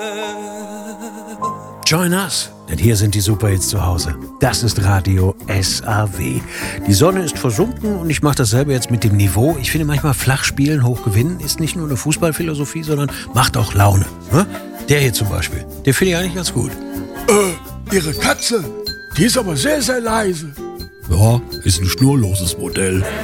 Join us, denn hier sind die Superhits zu Hause. Das ist Radio SAW. Die Sonne ist versunken und ich mache dasselbe jetzt mit dem Niveau. Ich finde manchmal flach spielen, hoch gewinnen ist nicht nur eine Fußballphilosophie, sondern macht auch Laune. Der hier zum Beispiel, den finde ich eigentlich ganz gut. Ihre Katze, die ist aber sehr, sehr leise. Ja, ist ein schnurloses Modell.